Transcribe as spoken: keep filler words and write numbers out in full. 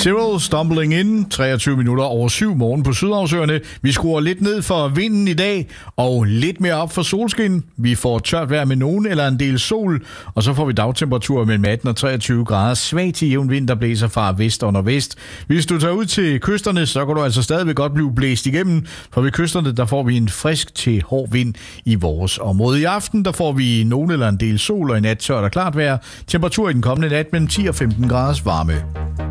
Zero Stumbling In, treogtyve minutter over syv morgen på Sydhavsøerne. Vi skruer lidt ned for vinden i dag, og lidt mere op for solskin. Vi får tørt vejr med nogen eller en del sol, og så får vi dagtemperaturer mellem atten og treogtyve grader. Svag til jævn vind, der blæser fra vest og nordvest. Hvis du tager ud til kysterne, så kan du altså stadigvæk godt blive blæst igennem, for ved kysterne, der får vi en frisk til hård vind i vores område. I aften, der får vi nogen eller en del sol og i nat tørt og klart vejr. Temperatur i den kommende nat mellem ti og femten graders varme.